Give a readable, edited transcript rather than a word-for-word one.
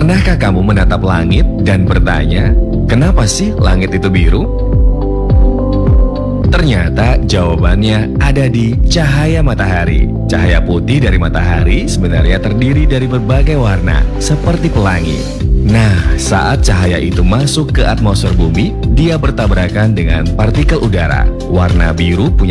Pernahkah kamu menatap langit dan bertanya, kenapa sih langit itu biru? Ternyata jawabannya ada di cahaya matahari. Cahaya putih dari matahari sebenarnya terdiri dari berbagai warna, seperti pelangi. Nah, saat cahaya itu masuk ke atmosfer bumi, dia bertabrakan dengan partikel udara. Warna biru punya